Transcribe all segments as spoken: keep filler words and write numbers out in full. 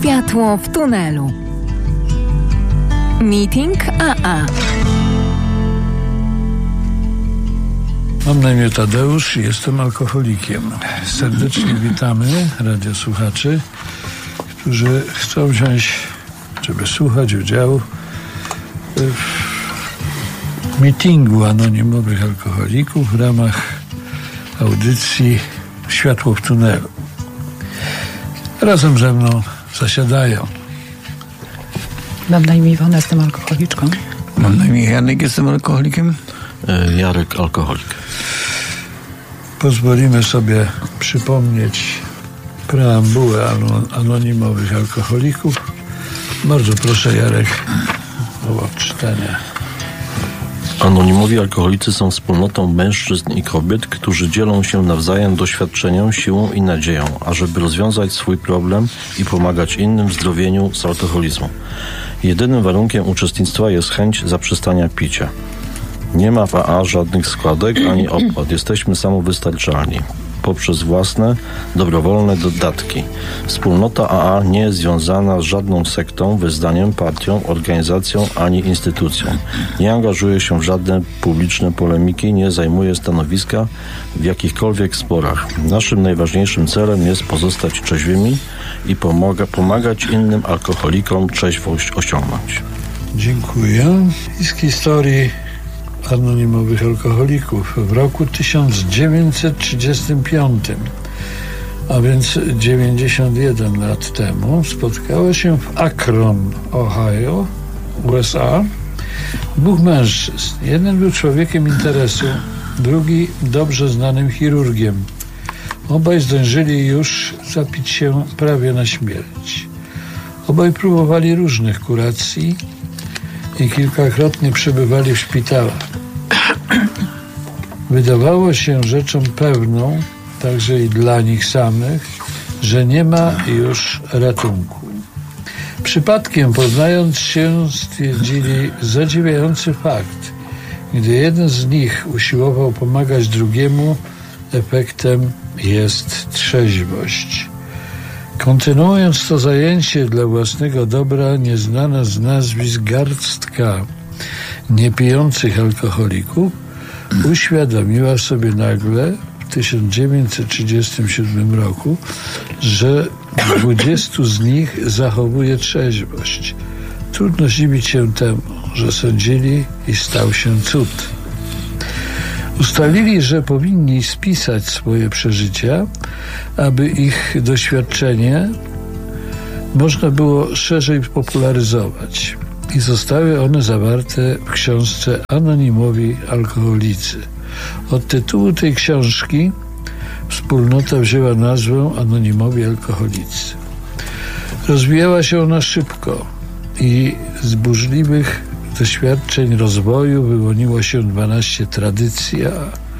Światło w tunelu. Meeting A A. Mam na imię Tadeusz i jestem alkoholikiem. Serdecznie witamy radiosłuchaczy, którzy chcą wziąć, żeby słuchać udziału w meetingu anonimowych alkoholików w ramach audycji Światło w tunelu. Razem ze mną zasiadają. Mam na imię Iwona, jestem alkoholiczką. Mam na imię Janek, jestem alkoholikiem. Jarek, alkoholik. Pozwolimy sobie przypomnieć preambułę anonimowych alkoholików. Bardzo proszę, Jarek, o odczytanie. Anonimowi alkoholicy są wspólnotą mężczyzn i kobiet, którzy dzielą się nawzajem doświadczeniem, siłą i nadzieją, ażeby rozwiązać swój problem i pomagać innym w zdrowieniu z alkoholizmu. Jedynym warunkiem uczestnictwa jest chęć zaprzestania picia. Nie ma w A A żadnych składek ani opłat. Jesteśmy samowystarczalni poprzez własne, dobrowolne dodatki. Wspólnota A A nie jest związana z żadną sektą, wyznaniem, partią, organizacją ani instytucją. Nie angażuje się w żadne publiczne polemiki, nie zajmuje stanowiska w jakichkolwiek sporach. Naszym najważniejszym celem jest pozostać trzeźwymi i pomaga, pomagać innym alkoholikom trzeźwość osiągnąć. Dziękuję. I z historii anonimowych alkoholików w roku tysiąc dziewięćset trzydziestym piątym, a więc dziewięćdziesiąt jeden lat temu, spotkało się w Akron, Ohio, U S A, dwóch mężczyzn. Jeden był człowiekiem interesu, drugi dobrze znanym chirurgiem. Obaj zdążyli już zapić się prawie na śmierć. Obaj próbowali różnych kuracji i kilkakrotnie przebywali w szpitalach. Wydawało się rzeczą pewną, także i dla nich samych, że nie ma już ratunku. Przypadkiem poznając się, stwierdzili zadziwiający fakt. Gdy jeden z nich usiłował pomagać drugiemu, efektem jest trzeźwość. Kontynuując to zajęcie dla własnego dobra, nieznana z nazwisk garstka niepijących alkoholików uświadomiła sobie nagle w tysiąc dziewięćset trzydziestym siódmym roku, że dwudziestu z nich zachowuje trzeźwość. Trudno dziwić się temu, że sądzili i stał się cud. Ustalili, że powinni spisać swoje przeżycia, aby ich doświadczenie można było szerzej popularyzować. I zostały one zawarte w książce Anonimowi alkoholicy. Od tytułu tej książki wspólnota wzięła nazwę Anonimowi alkoholicy. Rozwijała się ona szybko i z burzliwych doświadczeń rozwoju wyłoniło się dwanaście tradycji, a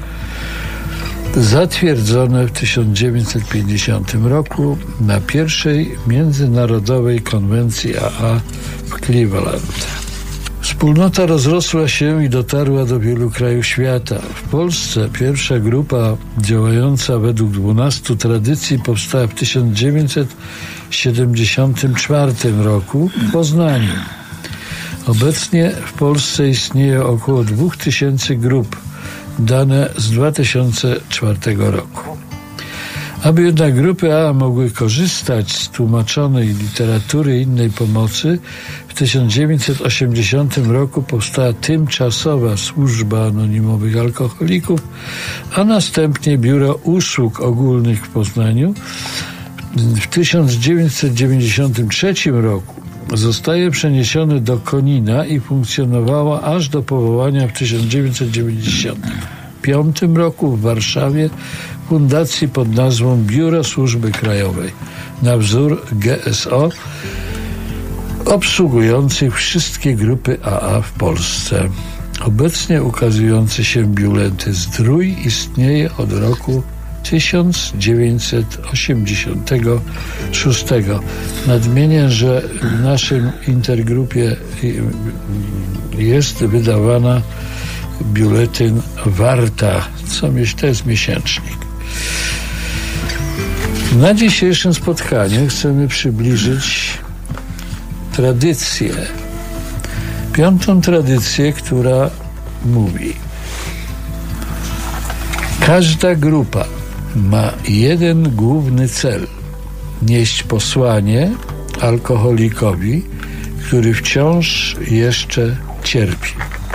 zatwierdzone w tysiąc dziewięćset pięćdziesiątym roku na pierwszej międzynarodowej konwencji A A w Cleveland. Wspólnota rozrosła się i dotarła do wielu krajów świata. W Polsce pierwsza grupa działająca według dwunastu tradycji powstała w tysiąc dziewięćset siedemdziesiątym czwartym roku w Poznaniu. Obecnie w Polsce istnieje około dwóch tysięcy grup, dane z dwa tysiące czwartego roku. Aby jednak grupy A A mogły korzystać z tłumaczonej literatury i innej pomocy, w tysiąc dziewięćset osiemdziesiątym roku powstała tymczasowa służba anonimowych alkoholików, a następnie Biuro Usług Ogólnych w Poznaniu. W tysiąc dziewięćset dziewięćdziesiątym trzecim roku zostaje przeniesiony do Konina i funkcjonowała aż do powołania w tysiąc dziewięćset dziewięćdziesiątym piątym roku w Warszawie fundacji pod nazwą Biuro Służby Krajowej na wzór G S O, obsługujących wszystkie grupy A A w Polsce. Obecnie ukazujący się biuletyn Zdrój istnieje od roku tysiąc dziewięćset osiemdziesiątego szóstego. Nadmienię, że w naszym intergrupie jest wydawana biuletyn Warta, co to jest miesięcznik. Na dzisiejszym spotkaniu chcemy przybliżyć tradycję, piątą tradycję, która mówi: każda grupa ma jeden główny cel – nieść posłanie alkoholikowi, który wciąż jeszcze cierpi.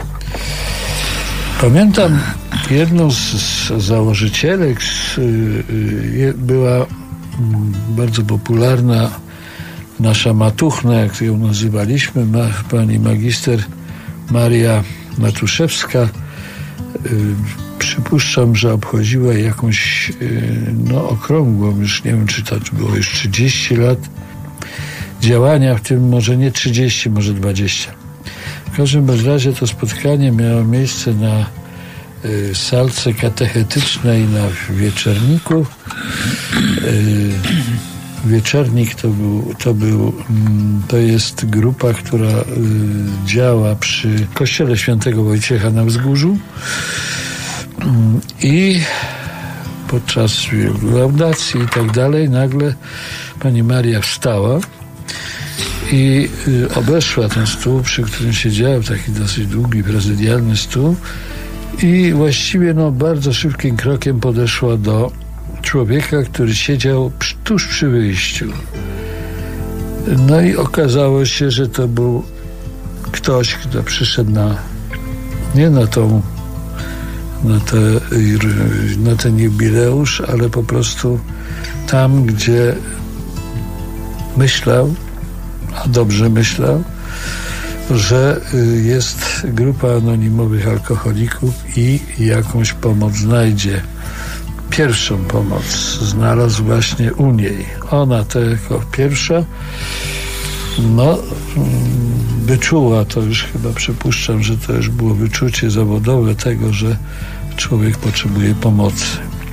Pamiętam jedną z, z założycielek, z, y, była y, bardzo popularna nasza matuchna, jak ją nazywaliśmy, ma, pani magister Maria Matuszewska. Y, przypuszczam, że obchodziła jakąś y, no, okrągłą, już nie wiem, czy to było już trzydzieści lat działania, w tym może nie trzydzieści, może dwadzieścia. W każdym razie to spotkanie miało miejsce na y, salce katechetycznej na Wieczerniku. Y, Wieczernik to był, to był, mm, to jest grupa, która y, działa przy kościele świętego Wojciecha na Wzgórzu. Y, I podczas laudacji i tak dalej nagle pani Maria wstała i y, obeszła ten stół, przy którym siedział, taki dosyć długi, prezydialny stół, i właściwie no, bardzo szybkim krokiem podeszła do człowieka, który siedział przy, tuż przy wyjściu. No i okazało się, że to był ktoś, kto przyszedł na nie na tą na, te, na ten jubileusz, ale po prostu tam, gdzie myślał, a dobrze myślał, że jest grupa anonimowych alkoholików i jakąś pomoc znajdzie. Pierwszą pomoc znalazł właśnie u niej. Ona to jako pierwsza no wyczuła, to już chyba przypuszczam, że to już było wyczucie zawodowe tego, że człowiek potrzebuje pomocy.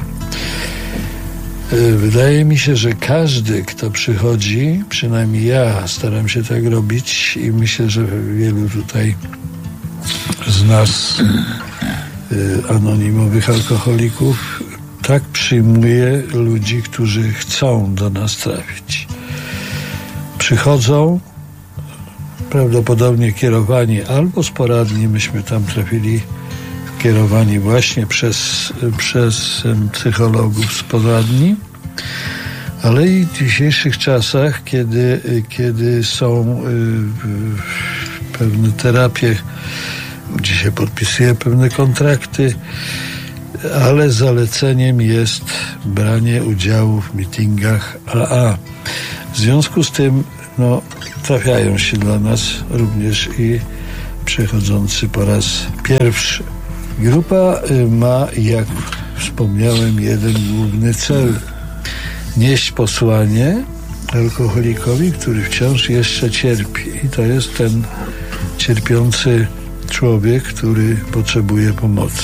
Wydaje mi się, że każdy, kto przychodzi, przynajmniej ja staram się tak robić i myślę, że wielu tutaj z nas anonimowych alkoholików tak przyjmuje ludzi, którzy chcą do nas trafić. Przychodzą, prawdopodobnie kierowani albo z poradni, myśmy tam trafili kierowani właśnie przez, przez psychologów z poradni, ale i w dzisiejszych czasach, kiedy, kiedy są y, pewne terapie, gdzie się podpisuje pewne kontrakty, ale zaleceniem jest branie udziału w meetingach A A. W związku z tym no, trafiają się dla nas również i przechodzący po raz pierwszy. Grupa ma, jak wspomniałem, jeden główny cel. Nieść posłanie alkoholikowi, który wciąż jeszcze cierpi. I to jest ten cierpiący człowiek, który potrzebuje pomocy.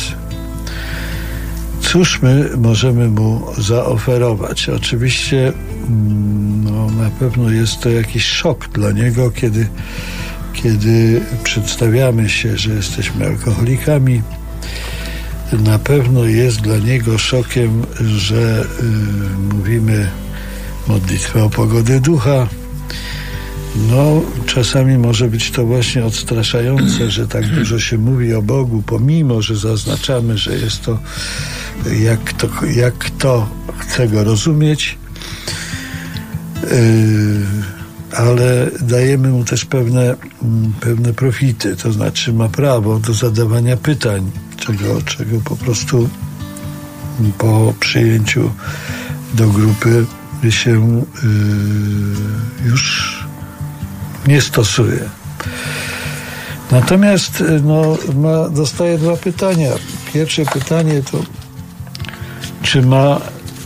Cóż my możemy mu zaoferować? Oczywiście no, na pewno jest to jakiś szok dla niego, kiedy, kiedy przedstawiamy się, że jesteśmy alkoholikami. Na pewno jest dla niego szokiem, że y, mówimy modlitwę o pogodę ducha. No, czasami może być to właśnie odstraszające, że tak dużo się mówi o Bogu, pomimo że zaznaczamy, że jest to, jak kto, jak kto chce go rozumieć, yy, ale dajemy mu też pewne, pewne profity, to znaczy ma prawo do zadawania pytań, czego, czego po prostu po przyjęciu do grupy się yy, już nie stosuje. Natomiast no, ma, dostaje dwa pytania. Pierwsze pytanie to, czy ma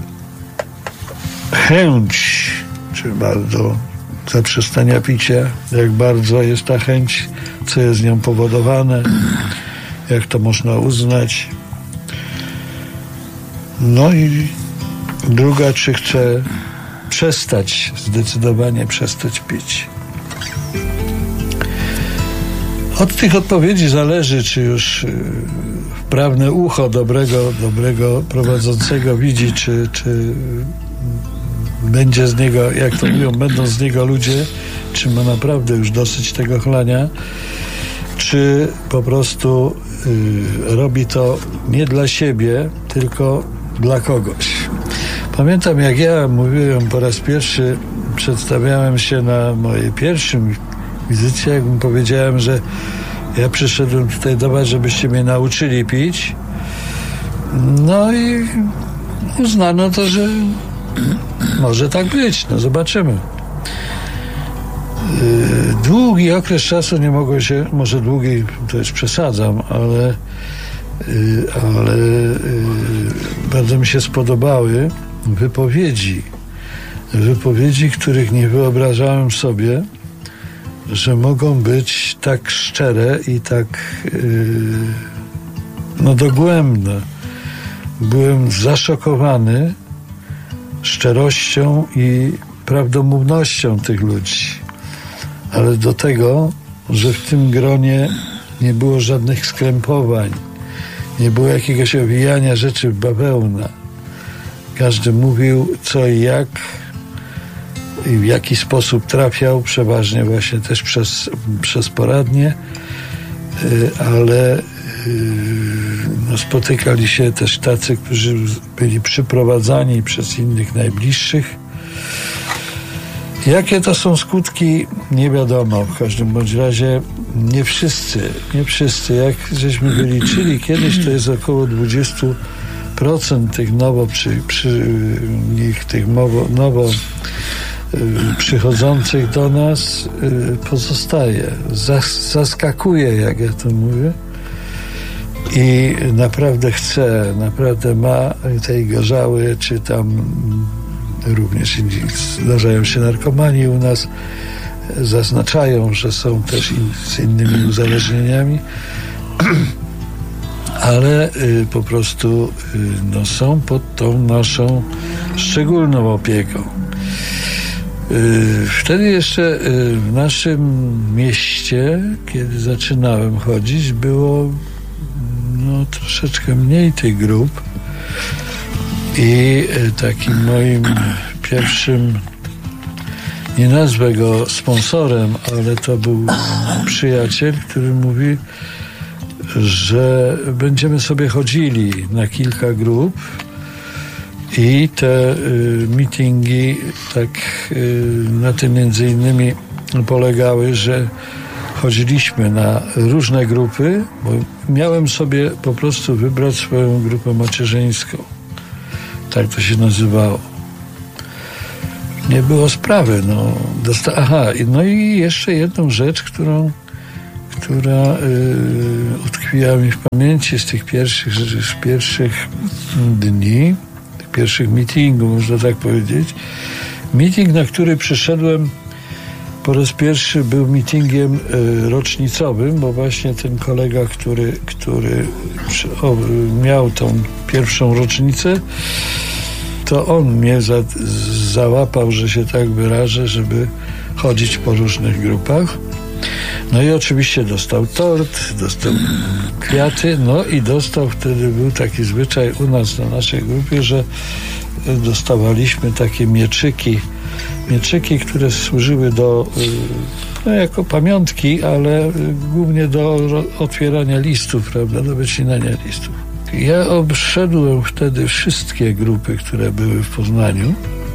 chęć, czy bardzo zaprzestania picia, jak bardzo jest ta chęć, co jest z nią powodowane, jak to można uznać. No i druga, czy chce przestać, zdecydowanie przestać pić. Od tych odpowiedzi zależy, czy już wprawne ucho dobrego, dobrego prowadzącego widzi, czy, czy będzie z niego, jak to mówią, będą z niego ludzie, czy ma naprawdę już dosyć tego chlania, czy po prostu y, robi to nie dla siebie, tylko dla kogoś. Pamiętam, jak ja mówiłem po raz pierwszy, przedstawiałem się na mojej pierwszym wizycie, jakbym powiedziałem, że ja przyszedłem tutaj do was, żebyście mnie nauczyli pić. No i uznano to, że może tak być. No zobaczymy. Długi okres czasu nie mogło się, może długi, to już przesadzam, ale, ale bardzo mi się spodobały wypowiedzi. Wypowiedzi, których nie wyobrażałem sobie, że mogą być tak szczere i tak no dogłębne. Byłem zaszokowany szczerością i prawdomównością tych ludzi. Ale do tego, że w tym gronie nie było żadnych skrępowań, nie było jakiegoś owijania rzeczy w bawełnę. Każdy mówił co i jak i w jaki sposób trafiał, przeważnie właśnie też przez, przez poradnie, ale no, spotykali się też tacy, którzy byli przyprowadzani przez innych najbliższych. Jakie to są skutki, nie wiadomo. W każdym bądź razie nie wszyscy, nie wszyscy. Jak żeśmy wyliczyli kiedyś, to jest około dwadzieścia procent tych nowo przy, przy nich, tych nowo, nowo przychodzących do nas pozostaje. Zas, zaskakuje, jak ja to mówię. I naprawdę chce, naprawdę ma tej gorzały, czy tam również zdarzają się narkomani u nas, zaznaczają, że są też in, z innymi uzależnieniami, ale y, po prostu y, no, są pod tą naszą szczególną opieką. Y, wtedy jeszcze y, w naszym mieście, kiedy zaczynałem chodzić, było no, troszeczkę mniej tych grup. I takim moim pierwszym, nie nazwę go sponsorem, ale to był przyjaciel, który mówi, że będziemy sobie chodzili na kilka grup i te y, meetingi tak y, na tym między innymi polegały, że chodziliśmy na różne grupy, bo miałem sobie po prostu wybrać swoją grupę macierzyńską. Tak to się nazywało. Nie było sprawy. No. Dosta- Aha, no i jeszcze jedną rzecz, którą, która yy, utkwiła mi w pamięci z tych pierwszych, z pierwszych dni, tych pierwszych meetingów, można tak powiedzieć. Meeting, na który przyszedłem po raz pierwszy, był meetingiem y, rocznicowym, bo właśnie ten kolega, który, który przy, o, miał tą pierwszą rocznicę, to on mnie za, załapał, że się tak wyrażę, żeby chodzić po różnych grupach. No i oczywiście dostał tort, dostał kwiaty, no i dostał, wtedy był taki zwyczaj u nas na naszej grupie, że dostawaliśmy takie mieczyki, mieczyki, które służyły do, no jako pamiątki, ale głównie do otwierania listów, prawda, do wycinania listów. Ja obszedłem wtedy wszystkie grupy, które były w Poznaniu,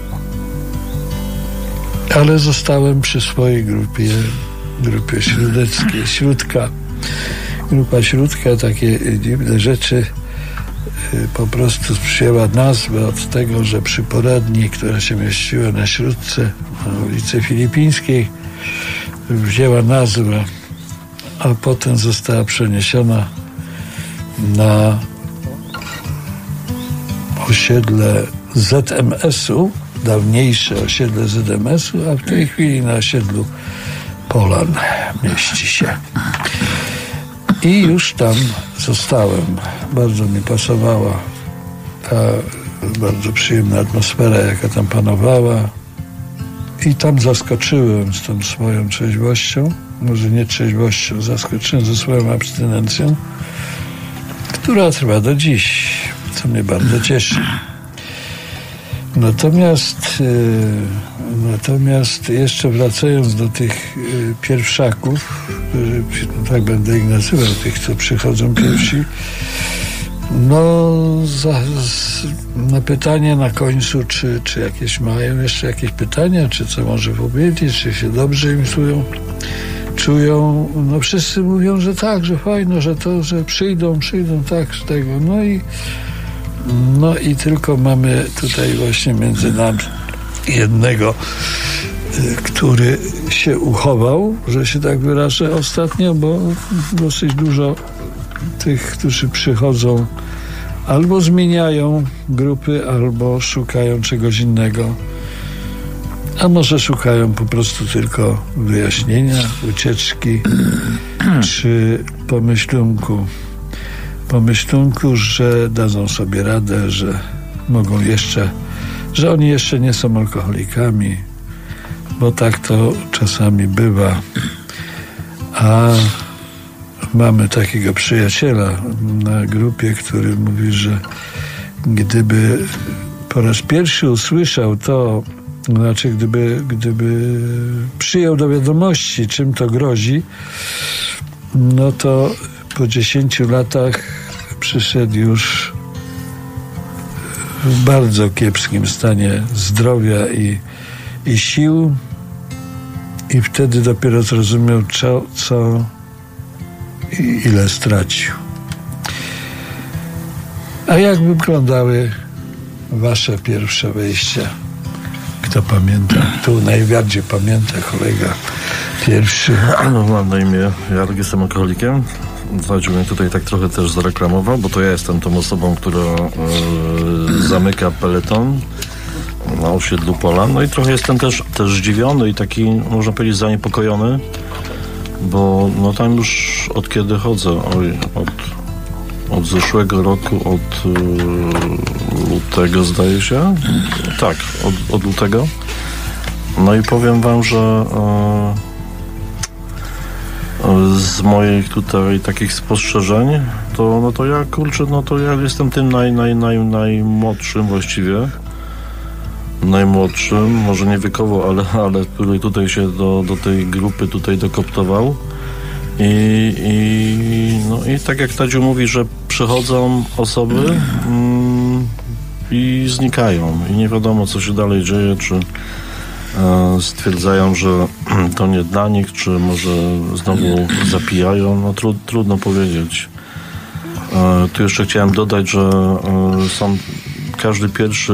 ale zostałem przy swojej grupie, grupie śródeckiej, Śródka. Grupa Śródka, takie dziwne rzeczy, po prostu przyjęła nazwę od tego, że przy poradni, która się mieściła na Śródce, na ulicy Filipińskiej, wzięła nazwę, a potem została przeniesiona na osiedle Z M S-u, dawniejsze osiedle Z M S-u, a w tej chwili na osiedlu Polan mieści się. I już tam zostałem. Bardzo mi pasowała ta bardzo przyjemna atmosfera, jaka tam panowała. I tam zaskoczyłem z tą swoją trzeźwością, może nie trzeźwością, zaskoczyłem ze swoją abstynencją, która trwa do dziś, co mnie bardzo cieszy. Natomiast y, natomiast jeszcze wracając do tych y, pierwszaków, y, tak będę ich nazywał, tych, co przychodzą pierwsi, no za, z, na pytanie na końcu, czy, czy jakieś mają jeszcze jakieś pytania, czy co może powiedzieć, czy się dobrze im czują, czują, no wszyscy mówią, że tak, że fajno, że to, że przyjdą, przyjdą, tak, z tego, no i no i tylko mamy tutaj właśnie między nami jednego, który się uchował, że się tak wyrażę ostatnio, bo dosyć dużo tych, którzy przychodzą, albo zmieniają grupy, albo szukają czegoś innego, a może szukają po prostu tylko wyjaśnienia, ucieczki czy pomyślunku. pomyślunku, że dadzą sobie radę, że mogą jeszcze, że oni jeszcze nie są alkoholikami, bo tak to czasami bywa. A mamy takiego przyjaciela na grupie, który mówi, że gdyby po raz pierwszy usłyszał to, znaczy gdyby, gdyby przyjął do wiadomości, czym to grozi, no to po dziesięciu latach przyszedł już w bardzo kiepskim stanie zdrowia i, i sił, i wtedy dopiero zrozumiał, co, co i ile stracił. A jak wyglądały wasze pierwsze wejścia? Kto pamięta? Tu najbardziej pamięta kolega pierwszy. No, mam na imię Jarek, jestem alkoholikiem. Wadziu mnie tutaj tak trochę też zareklamował, bo to ja jestem tą osobą, która e, zamyka peleton na osiedlu Pola. No i trochę jestem też, też zdziwiony i taki, można powiedzieć, zaniepokojony, bo no tam już od kiedy chodzę, oj, od, od zeszłego roku, od e, lutego zdaje się, tak, od, od lutego. No i powiem wam, że e, z moich tutaj takich spostrzeżeń, to no to ja kurczę, no to ja jestem tym naj, naj, naj, najmłodszym właściwie. Najmłodszym, może nie wiekowo, ale, ale który tutaj się do, do tej grupy tutaj dokoptował. I, i, no i tak jak Tadziu mówi, że przychodzą osoby mm, i znikają. I nie wiadomo, co się dalej dzieje, czy stwierdzają, że to nie dla nich, czy może znowu zapijają, no tru, trudno powiedzieć. E, tu jeszcze chciałem dodać, że e, są każdy pierwszy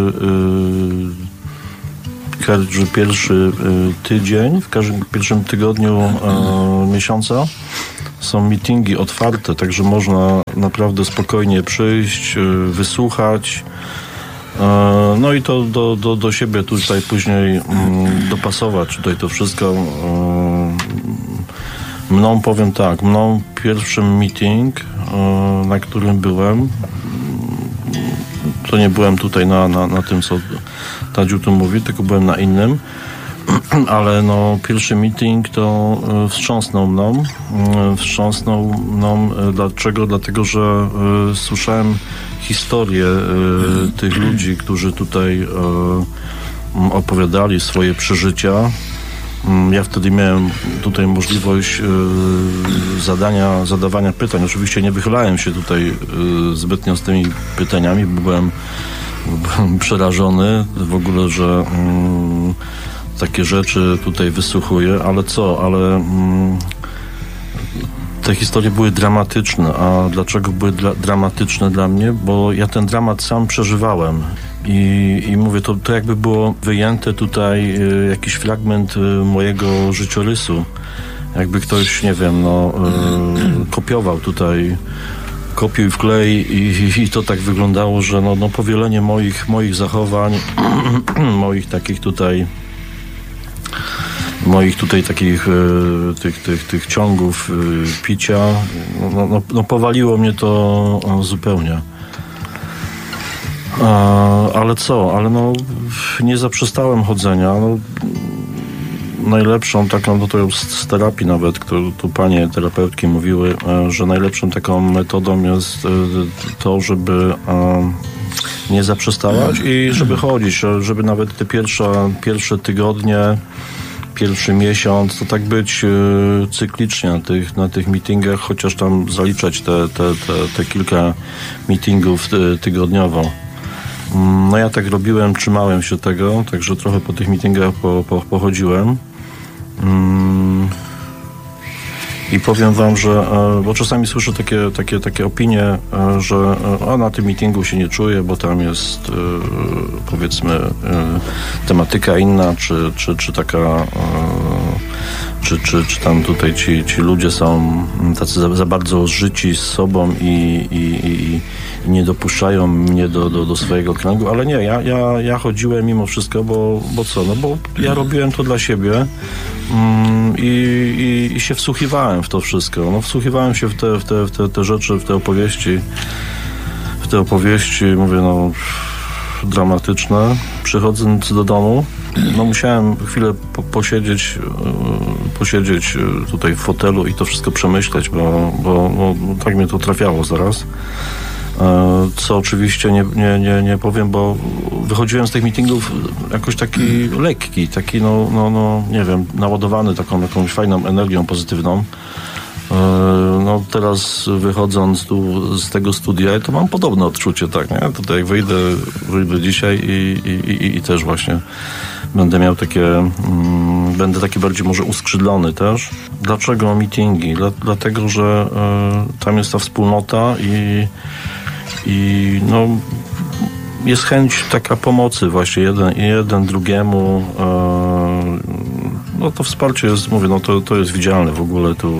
e, każdy pierwszy e, tydzień, w każdym pierwszym tygodniu e, miesiąca są meetingi otwarte, także można naprawdę spokojnie przyjść, e, wysłuchać. No i to do, do, do siebie tutaj później mm, dopasować tutaj to wszystko. Mną powiem tak, mną pierwszy meeting, na którym byłem, to nie byłem tutaj na, na, na tym, co Tadziu tu mówi, tylko byłem na innym, ale no pierwszy meeting to wstrząsnął mną, wstrząsnął mną. Dlaczego? Dlatego, że y, słyszałem historię y, tych ludzi, którzy tutaj y, opowiadali swoje przeżycia. Ja wtedy miałem tutaj możliwość y, zadania, zadawania pytań. Oczywiście nie wychylałem się tutaj y, zbytnio z tymi pytaniami, bo byłem, byłem przerażony w ogóle, że y, takie rzeczy tutaj wysłuchuję, ale co, ale y, te historie były dramatyczne. A dlaczego były dla, dramatyczne dla mnie? Bo ja ten dramat sam przeżywałem. I, i mówię, to, to jakby było wyjęte tutaj y, jakiś fragment y, mojego życiorysu. Jakby ktoś, nie wiem, no, y, kopiował tutaj, kopiuj wklej i, i to tak wyglądało, że no, no powielenie moich, moich zachowań, moich takich tutaj moich tutaj takich y, tych, tych, tych ciągów y, picia, no, no, no powaliło mnie to no, zupełnie. A, ale co? Ale no nie zaprzestałem chodzenia. No, najlepszą taką, no to z terapii nawet, którą tu panie terapeutki mówiły, że najlepszą taką metodą jest to, żeby nie zaprzestawać i żeby chodzić, żeby nawet te pierwsze, pierwsze tygodnie, pierwszy miesiąc, to tak być y, cyklicznie na tych, na tych meetingach, chociaż tam zaliczać te, te, te, te kilka meetingów ty, tygodniowo. No ja tak robiłem, trzymałem się tego, także trochę po tych meetingach po, po, pochodziłem. Mm. I powiem wam, że, bo czasami słyszę takie, takie, takie opinie, że a na tym meetingu się nie czuję, bo tam jest powiedzmy tematyka inna, czy, czy, czy taka, czy, czy, czy tam tutaj ci, ci ludzie są tacy za, za bardzo zżyci z sobą i, i, i, i nie dopuszczają mnie do, do, do swojego kręgu, ale nie, ja, ja, ja chodziłem mimo wszystko, bo, bo co, no bo ja robiłem to dla siebie. Mm, i, i, I się wsłuchiwałem w to wszystko. No, wsłuchiwałem się w te, w, te, w te, te rzeczy, w te opowieści. W te opowieści, mówię, no, dramatyczne. Przychodząc do domu, no musiałem chwilę po, posiedzieć, posiedzieć tutaj w fotelu i to wszystko przemyśleć, bo, bo no, tak mnie to trafiało zaraz. Co oczywiście nie, nie, nie, nie powiem, bo wychodziłem z tych meetingów jakoś taki lekki, taki no, no, no nie wiem, naładowany taką jakąś fajną energią pozytywną. No teraz wychodząc tu z tego studia, to mam podobne odczucie, tak, nie? Tutaj jak wyjdę, wyjdę dzisiaj i, i, i, i też właśnie będę miał takie, mm, będę taki bardziej może uskrzydlony też. Dlaczego meetingi? Dla, dlatego, że y, tam jest ta wspólnota i I no, jest chęć taka pomocy właśnie jeden, jeden drugiemu. E, no to wsparcie jest, mówię, no to, to jest widzialne w ogóle tu,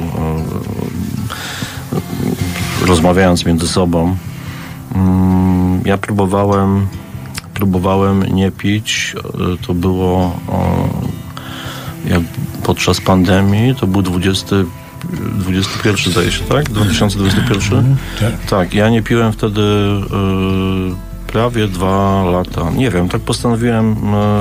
e, rozmawiając między sobą. Mm, ja próbowałem, próbowałem nie pić. E, to było e, jak podczas pandemii, to był dwudziesty dwudziesty pierwszy zdaje się, tak? dwa tysiące dwudziesty pierwszy? Mhm, tak. Tak, ja nie piłem wtedy y, prawie dwa lata. Nie wiem, tak postanowiłem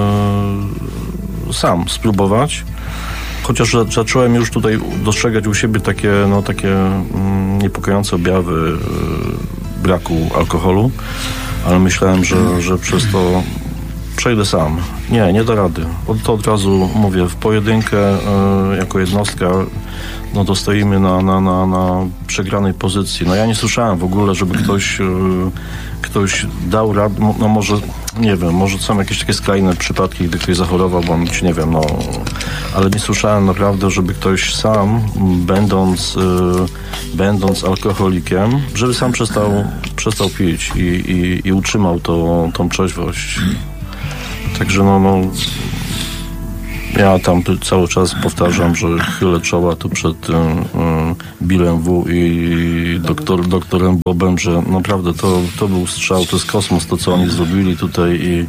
y, sam spróbować. Chociaż zacząłem już tutaj dostrzegać u siebie takie, no, takie y, niepokojące objawy y, braku alkoholu, ale myślałem, że, że przez to przejdę sam. Nie, nie da rady. To od razu mówię, w pojedynkę y, jako jednostka no to stoimy na, na, na, na przegranej pozycji. No ja nie słyszałem w ogóle, żeby ktoś y, ktoś dał radę, no może, nie wiem, może są jakieś takie skrajne przypadki, gdy ktoś zachorował, bądź nie wiem, no, ale nie słyszałem naprawdę, żeby ktoś sam, będąc, y, będąc alkoholikiem, żeby sam przestał, przestał pić i, i, i utrzymał to, tą trzeźwość. Także no, no ja tam cały czas powtarzam, że chylę czoła tu przed tym um, Billem W. i doktor, doktorem Bobem, że naprawdę to, to był strzał, to jest kosmos, to co oni zrobili tutaj i,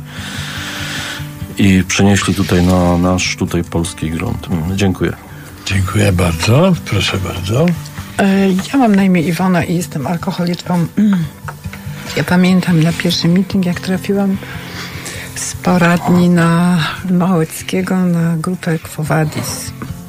i przenieśli tutaj na nasz tutaj polski grunt. Dziękuję. Dziękuję bardzo. Proszę bardzo. Ja mam na imię Iwona i jestem alkoholiczką. Ja pamiętam na pierwszy meeting, jak trafiłam z poradni na Małeckiego na grupę Quo Vadis.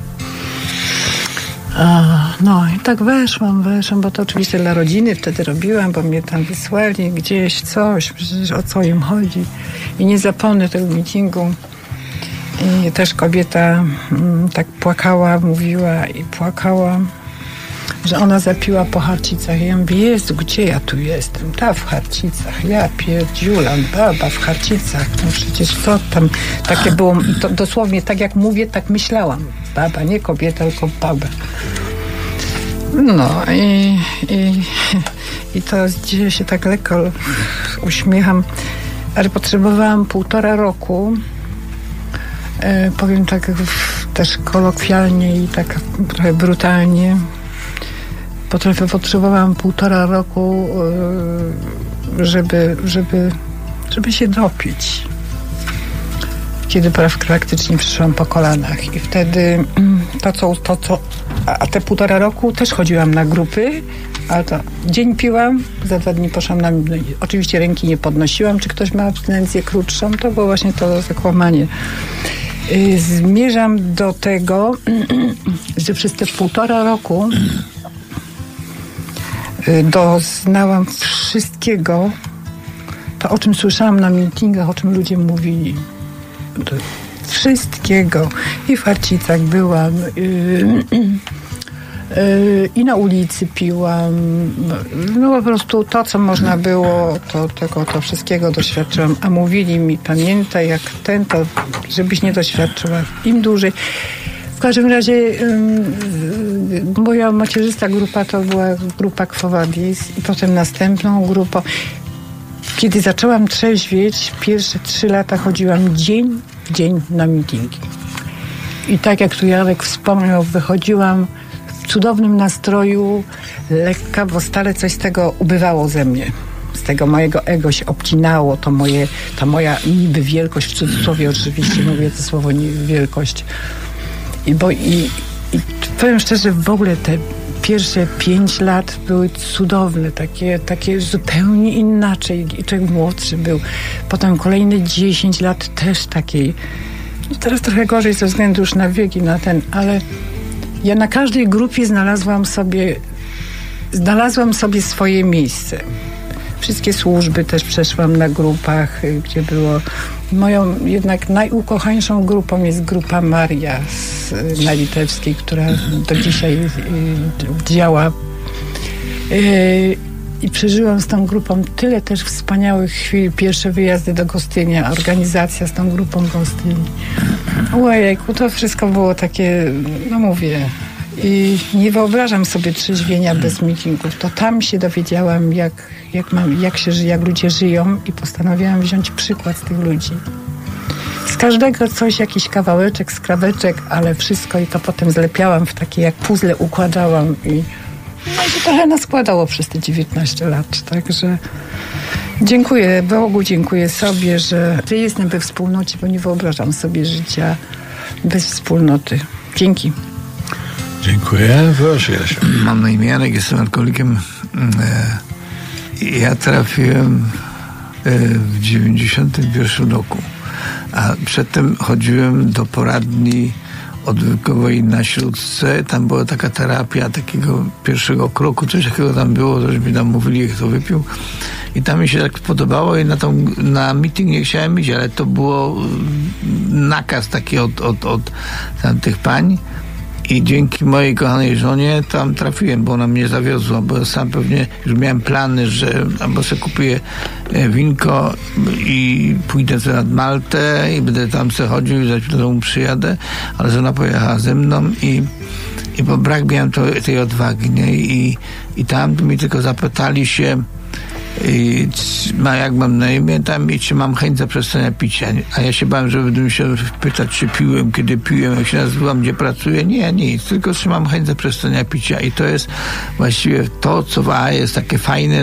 No i tak weszłam, weszłam, bo to oczywiście dla rodziny wtedy robiłam, bo mnie tam wysłali gdzieś coś, przecież o co im chodzi. I nie zapomnę tego meetingu. I też kobieta mm, tak płakała, mówiła i płakała, że ona zapiła po Harcicach. I ja mówię, Jezu, gdzie ja tu jestem? Ta w Harcicach. Ja pierdziulam, baba w Harcicach. No przecież co tam? Takie było, to dosłownie tak jak mówię, tak myślałam. Baba, nie kobieta, tylko baba. No i, i, i to dzieje się tak lekko, uśmiecham, ale potrzebowałam półtora roku. E, powiem tak też kolokwialnie i tak trochę brutalnie. Potrafię, potrzebowałam półtora roku, żeby, żeby, żeby się dopić. Kiedy praktycznie przyszłam po kolanach. I wtedy to, co, to, co, a te półtora roku też chodziłam na grupy, ale to dzień piłam, za dwa dni poszłam na, no, oczywiście ręki nie podnosiłam, czy ktoś ma abstynencję krótszą, to było właśnie to zakłamanie. Zmierzam do tego, że przez te półtora roku doznałam wszystkiego, to, o czym słyszałam na meetingach, o czym ludzie mówili. To wszystkiego. I w Harcicach byłam, yy, yy, i na ulicy piłam. No po prostu to, co można było, to tego, to wszystkiego doświadczyłam. A mówili mi, pamiętaj, jak ten, to żebyś nie doświadczyła. Im dłużej. W każdym razie yy, moja macierzysta grupa to była grupa Quo Vadis i potem następną grupą. Kiedy zaczęłam trzeźwieć, pierwsze trzy lata chodziłam dzień w dzień na mitingi. I tak jak tu Jarek wspomniał, wychodziłam w cudownym nastroju, lekka, bo stale coś z tego ubywało ze mnie. Z tego mojego ego się obcinało, to moje, ta moja niby wielkość, w cudzysłowie oczywiście mówię to słowo wielkość. I, bo, i, i powiem szczerze, w ogóle te pierwsze pięć lat były cudowne, takie, takie zupełnie inaczej. I człowiek młodszy był. Potem kolejne dziesięć lat też takiej. Teraz trochę gorzej ze względu już na wieki, na ten, ale ja na każdej grupie znalazłam sobie, znalazłam sobie swoje miejsce. Wszystkie służby też przeszłam na grupach, gdzie było. Moją jednak najukochańszą grupą jest grupa Maria z, na Litewskiej, która do dzisiaj y, działa. Y, I przeżyłam z tą grupą tyle też wspaniałych chwil. Pierwsze wyjazdy do Gostynia, organizacja z tą grupą Gostyni. Ojejku, to wszystko było takie, no mówię, i nie wyobrażam sobie trzeźwienia bez meetingów. To tam się dowiedziałam, jak, jak, mam, jak się żyje, jak ludzie żyją i postanowiłam wziąć przykład z tych ludzi. Z każdego coś, jakiś kawałeczek, skraweczek, ale wszystko i to potem zlepiałam w takie jak puzzle, układałam i no i się trochę naskładało przez te dziewiętnaście lat. Także dziękuję Bogu, dziękuję sobie, że jestem we wspólnocie, bo nie wyobrażam sobie życia bez wspólnoty. Dzięki. Dziękuję. Proszę, Jasiu. Mam na imię Janek, jestem alkoholikiem. Ja trafiłem w dziewięćdziesiątym pierwszym roku, a przedtem chodziłem do poradni odwykowej na Śródce. Tam była taka terapia takiego pierwszego kroku, coś takiego tam było, coś mi tam mówili, jak to wypił. I tam mi się tak podobało i na, tą, na meeting nie chciałem iść, ale to było nakaz taki od, od, od tamtych pań. I dzięki mojej kochanej żonie tam trafiłem, bo ona mnie zawiozła, bo sam pewnie już miałem plany, że albo sobie kupię winko i pójdę sobie nad Maltę i będę tam sobie chodził i zaś do domu przyjadę, ale żona pojechała ze mną i, i bo brak miałem to, tej odwagi, nie? I, i tam mi tylko zapytali się, i ma, jak mam na imię tam i czy mam chęć zaprzestania picia, a ja się bałem, że będę musiał pytać, czy piłem, kiedy piłem, jak się nazywam, gdzie pracuję. Nie, nic, tylko czy mam chęć zaprzestania picia i to jest właściwie to, co w A A jest takie fajne,